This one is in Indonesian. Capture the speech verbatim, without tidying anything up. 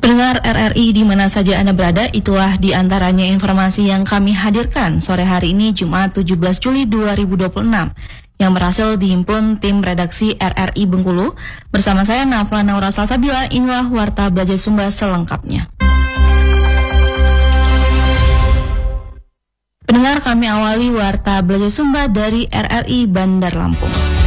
Pendengar R R I di mana saja Anda berada, itulah diantaranya informasi yang kami hadirkan sore hari ini Jumat tujuh belas Juli dua ribu dua puluh enam yang berhasil dihimpun tim redaksi R R I Bengkulu. Bersama saya Nafa Naura Salsabila, inilah Warta Belajar Sumba selengkapnya. Pendengar, kami awali Warta Belajar Sumba dari R R I Bandar Lampung.